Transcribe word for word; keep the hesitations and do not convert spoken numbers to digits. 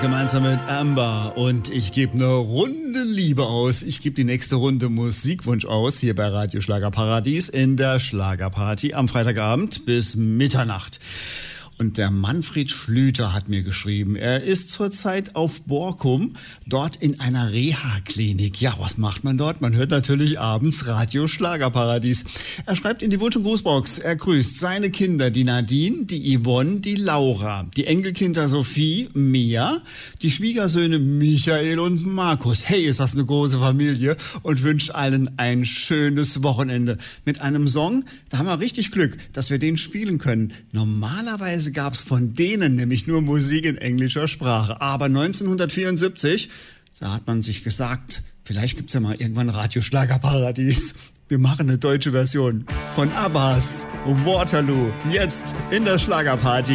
Gemeinsam mit Amber und ich gebe eine Runde Liebe aus. Ich gebe die nächste Runde Musikwunsch aus hier bei Radio Schlagerparadies in der Schlagerparty am Freitagabend bis Mitternacht. Und der Manfred Schlüter hat mir geschrieben, er ist zurzeit auf Borkum, dort in einer Reha-Klinik. Ja, was macht man dort? Man hört natürlich abends Radio Schlagerparadies. Er schreibt in die Wunsch- und Grußbox, er grüßt seine Kinder, die Nadine, die Yvonne, die Laura, die Enkelkinder Sophie, Mia, die Schwiegersöhne Michael und Markus. Hey, ist das eine große Familie, und wünscht allen ein schönes Wochenende. Mit einem Song, da haben wir richtig Glück, dass wir den spielen können. Normalerweise gab es von denen nämlich nur Musik in englischer Sprache. Aber neunzehnhundertvierundsiebzig, da hat man sich gesagt, vielleicht gibt's ja mal irgendwann Radio Schlagerparadies. Wir machen eine deutsche Version von Abbas, Waterloo, jetzt in der Schlagerparty.